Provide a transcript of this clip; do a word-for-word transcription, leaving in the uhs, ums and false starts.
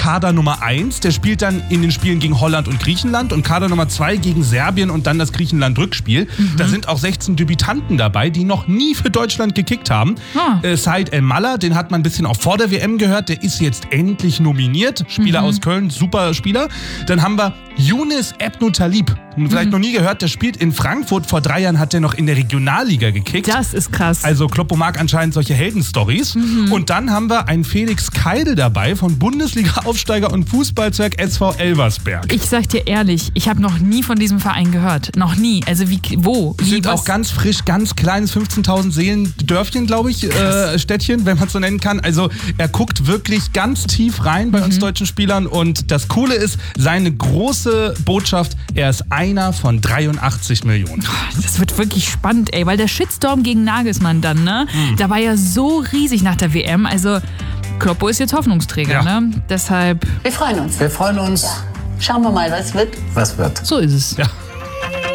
Kader Nummer eins, der spielt dann in den Spielen gegen Holland und Griechenland und Kader Nummer zwei gegen Serbien und dann das Griechenland-Rückspiel. Mhm. Da sind auch sechzehn Debütanten dabei, die noch nie für Deutschland gekickt haben. Ah. Äh, Said El-Malla, den hat man ein bisschen auch vor der W M gehört, der ist jetzt endlich nominiert. Spieler mhm. aus Köln, super Spieler. Dann haben wir Younes Ebnou Talib. Vielleicht mhm. noch nie gehört, der spielt in Frankfurt. Vor drei Jahren hat er noch in der Regionalliga gekickt. Das ist krass. Also Kloppo mag anscheinend solche Heldenstories. Mhm. Und dann haben wir einen Felix Keidel dabei von Bundesliga-Aufsteiger und Fußballzwerg S V Elversberg. Ich sag dir ehrlich, ich habe noch nie von diesem Verein gehört. Noch nie. Also wie, wo? Wie, sind was? Auch ganz frisch, ganz kleines fünfzehntausend Seelen Dörfchen, glaube ich, äh, Städtchen, wenn man es so nennen kann. Also er guckt wirklich ganz tief rein bei mhm. uns deutschen Spielern. Und das Coole ist, seine große Botschaft, er ist einer von dreiundachtzig Millionen. Das wird wirklich spannend, ey, weil der Shitstorm gegen Nagelsmann dann, ne, mhm. der war ja so riesig nach der W M, also Kloppo ist jetzt Hoffnungsträger, ja. ne, deshalb... Wir freuen uns. Wir freuen uns. Ja. Schauen wir mal, was wird. Was wird. So ist es. Ja.